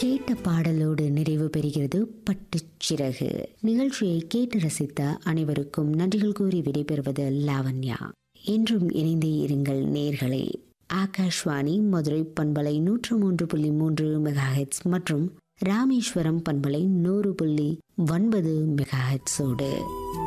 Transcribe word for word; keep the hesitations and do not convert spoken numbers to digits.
கேட்ட பாடலோடு நிறைவு பெறுகிறது பட்டுச்சிறகு. நிகழ்ச்சியை கேட்டு ரசித்த அனைவருக்கும் நன்றிகள் கூறி விடைபெறுவது லாவண்யா. என்றும் இணைந்தே இருங்கள் நேர்களே. ஆகாஷ்வாணி மதுரை பண்பலை நூற்று மூன்று புள்ளி மூன்று மெகா ஹெட்ஸ் மற்றும் ராமேஸ்வரம் பண்பலை நூறு புள்ளி ஒன்பது மெகா ஹெட்ஸோடு